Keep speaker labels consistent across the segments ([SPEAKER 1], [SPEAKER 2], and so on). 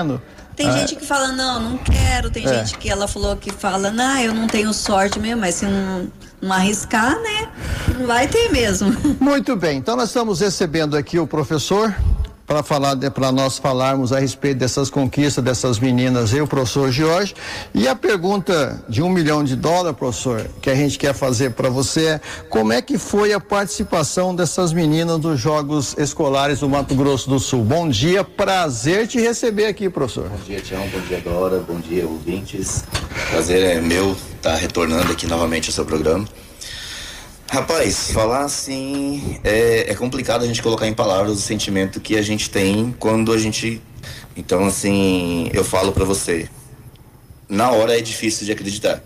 [SPEAKER 1] fazendo.
[SPEAKER 2] Tem gente que fala, não quero. Tem gente que ela falou que fala, eu não tenho sorte mesmo, mas se não arriscar, né, não vai ter mesmo.
[SPEAKER 1] Muito bem, então nós estamos recebendo aqui o professor para nós falarmos a respeito dessas conquistas dessas meninas e o professor Jorge. E a pergunta de $1 milhão, professor, que a gente quer fazer para você é: como é que foi a participação dessas meninas nos Jogos Escolares do Mato Grosso do Sul? Bom dia, prazer te receber aqui, professor.
[SPEAKER 3] Bom dia, Tião, bom dia, Dora, bom dia, ouvintes. Prazer é meu estar retornando aqui novamente ao seu programa. Rapaz, falar assim é complicado a gente colocar em palavras o sentimento que a gente tem quando a gente... Então, assim, eu falo pra você, na hora é difícil de acreditar.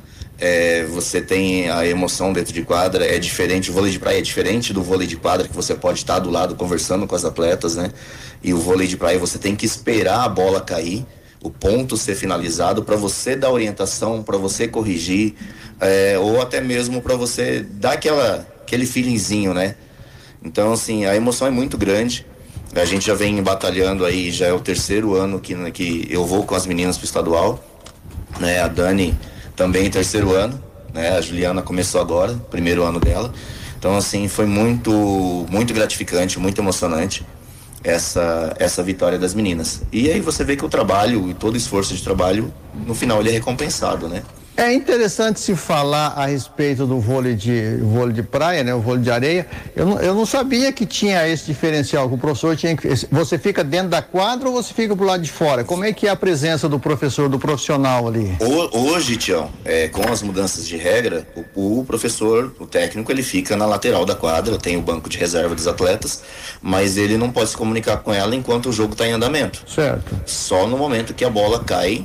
[SPEAKER 3] Você tem a emoção dentro de quadra, é diferente, o vôlei de praia é diferente do vôlei de quadra, que você pode estar do lado conversando com as atletas, né? E o vôlei de praia você tem que esperar a bola cair, o ponto ser finalizado, para você dar orientação, para você corrigir, ou até mesmo para você dar aquele feelingzinho, né? Então, assim, a emoção é muito grande. A gente já vem batalhando aí, já é o 3º ano que eu vou com as meninas pro estadual, né? A Dani também 3º ano, né? A Juliana começou agora, 1º ano dela. Então, assim, foi muito, muito gratificante, muito emocionante essa vitória das meninas. E aí você vê que o trabalho e todo o esforço de trabalho, no final ele é recompensado, né?
[SPEAKER 1] É interessante se falar a respeito do vôlei de praia, né? O vôlei de areia. Eu não sabia que tinha esse diferencial, que o professor tinha que... Você fica dentro da quadra ou você fica pro lado de fora? Como é que é a presença do professor, do profissional ali?
[SPEAKER 3] Hoje, Tião, com as mudanças de regra, o professor, o técnico, ele fica na lateral da quadra, tem o banco de reserva dos atletas, mas ele não pode se comunicar com ela enquanto o jogo está em andamento.
[SPEAKER 1] Certo.
[SPEAKER 3] Só no momento que a bola cai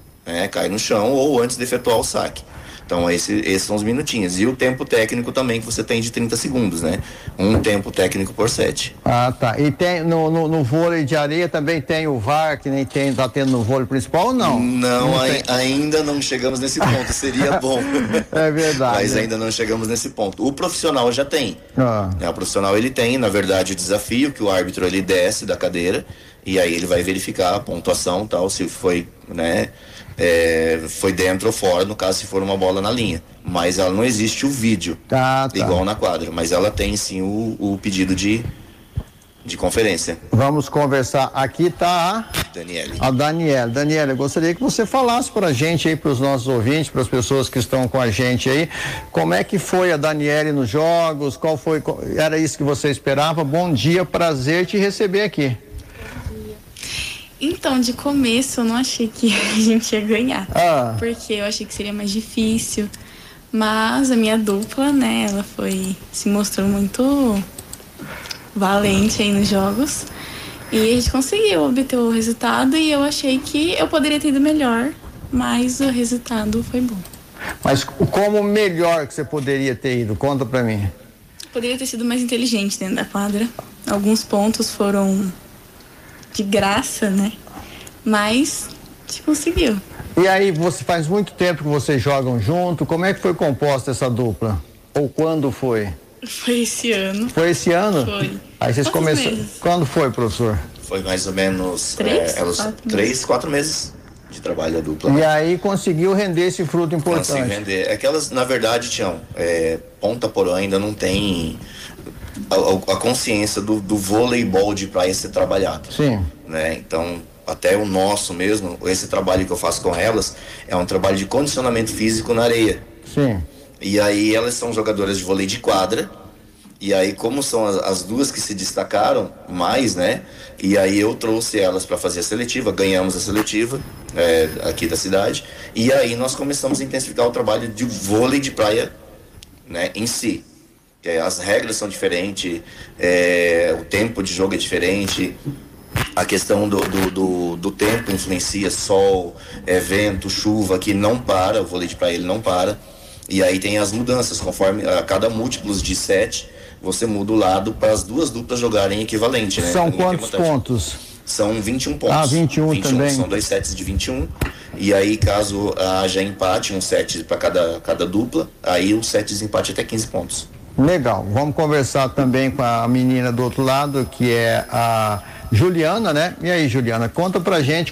[SPEAKER 3] no chão ou antes de efetuar o saque. Então esses são os minutinhos. E o tempo técnico também, que você tem de 30 segundos, né? Um tempo técnico por set.
[SPEAKER 1] Ah, tá. E tem no vôlei de areia também tem o VAR, que nem tá tendo no vôlei principal ou não?
[SPEAKER 3] Não, ainda não chegamos nesse ponto, seria bom.
[SPEAKER 1] É verdade.
[SPEAKER 3] Mas ainda não chegamos nesse ponto. O profissional já tem. O profissional ele tem, na verdade, o desafio que o árbitro ele desce da cadeira e aí ele vai verificar a pontuação tal, se foi, né? Foi dentro ou fora, no caso se for uma bola na linha, mas ela não existe o vídeo igual na quadra, mas ela tem sim o pedido de conferência.
[SPEAKER 1] Vamos conversar, aqui tá a Daniela, eu gostaria que você falasse pra gente aí, pros nossos ouvintes, pras pessoas que estão com a gente aí, como é que foi a Daniela nos jogos, era isso que você esperava? Bom dia, prazer te receber aqui.
[SPEAKER 4] Então, de começo eu não achei que a gente ia ganhar, porque eu achei que seria mais difícil, mas a minha dupla, né, ela se mostrou muito valente aí nos jogos e a gente conseguiu obter o resultado e eu achei que eu poderia ter ido melhor, mas o resultado foi bom.
[SPEAKER 1] Mas como melhor que você poderia ter ido? Conta pra mim.
[SPEAKER 4] Poderia ter sido mais inteligente dentro da quadra, alguns pontos foram de graça, né? Mas a gente conseguiu.
[SPEAKER 1] E aí, faz muito tempo que vocês jogam junto, como é que foi composta essa dupla? Ou quando foi?
[SPEAKER 4] Foi esse ano.
[SPEAKER 1] Foi esse ano?
[SPEAKER 4] Foi.
[SPEAKER 1] Aí vocês começaram. Quando foi, professor?
[SPEAKER 3] Foi mais ou menos 3-4 meses de trabalho a dupla.
[SPEAKER 1] E aí conseguiu render esse fruto importante.
[SPEAKER 3] Conseguiu render. É que elas, na verdade, Tião, Ponta Porã ainda não tem a consciência do voleibol de praia ser trabalhado.
[SPEAKER 1] Sim.
[SPEAKER 3] Né? Então, até o nosso mesmo, esse trabalho que eu faço com elas, é um trabalho de condicionamento físico na areia.
[SPEAKER 1] Sim.
[SPEAKER 3] E aí elas são jogadoras de vôlei de quadra, e aí como são as duas que se destacaram mais, né? E aí eu trouxe elas para fazer a seletiva, ganhamos a seletiva aqui da cidade, e aí nós começamos a intensificar o trabalho de vôlei de praia, né, em si. As regras são diferentes, o tempo de jogo é diferente, a questão do tempo influencia, sol, vento, chuva, que não para, o vôlei de praia ele não para. E aí tem as mudanças, conforme a cada múltiplos de 7, você muda o lado para as duas duplas jogarem equivalente, né?
[SPEAKER 1] São quantos pontos?
[SPEAKER 3] São 21 pontos.
[SPEAKER 1] 21 também.
[SPEAKER 3] São 2 sets de 21. E aí, caso haja empate, um set para cada dupla, aí o set desempate até 15 pontos.
[SPEAKER 1] Legal. Vamos conversar também com a menina do outro lado, que é a Juliana, né? E aí, Juliana, conta pra gente